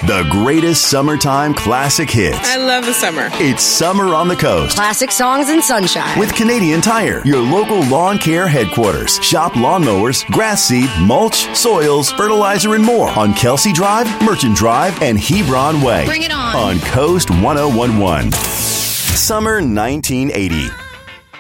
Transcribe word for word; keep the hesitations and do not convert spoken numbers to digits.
The greatest summertime classic hits. I love the summer. It's Summer on the Coast. Classic songs and sunshine. With Canadian Tire, your local lawn care headquarters. Shop lawnmowers, grass seed, mulch, soils, fertilizer, and more on Kelsey Drive, Merchant Drive, and Hebron Way. Bring it on. On Coast one oh one one. Summer nineteen eighty.